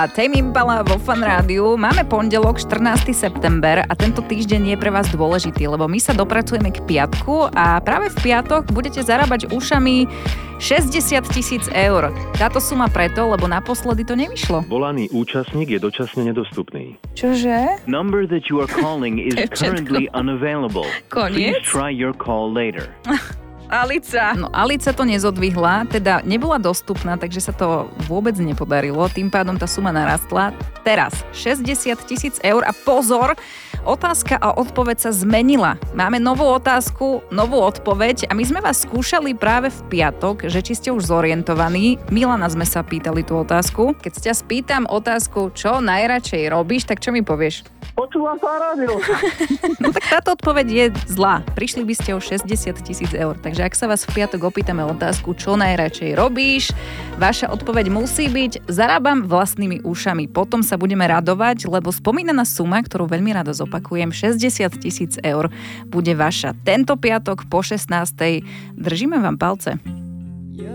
A Tame Impala vo Fan Rádiu. Máme pondelok, 14. september a tento týždeň je pre vás dôležitý, lebo my sa dopracujeme k piatku a práve v piatok budete zarábať ušami 60 000 eur. Táto suma preto, lebo naposledy to nevyšlo. Volaný účastník je dočasne nedostupný. Čože? Number that you are calling is currently unavailable. Koniec? Please try your call later. Alica. No Alica to nezodvihla, teda nebola dostupná, takže sa to vôbec nepodarilo. Tým pádom tá suma narastla. Teraz 60 000 eur a pozor, otázka a odpoveď sa zmenila. Máme novú otázku, novú odpoveď a my sme vás skúšali práve v piatok, že či ste už zorientovaní. Milana sme sa pýtali tú otázku. Keď ťa spýtam otázku, čo najradšej robíš, tak čo mi povieš? Počúvam sa rádio. No tak táto odpoveď je zlá. Prišli by ste o 60 000 eur. Takže ak sa vás v piatok opýtame otázku, čo najradšej robíš, vaša odpoveď musí byť zarábam vlastnými ušami. Potom sa budeme radovať, lebo spomínaná suma, ktorú veľmi rada zopakujem, 60 000 eur, bude vaša tento piatok po 16. Držíme vám palce.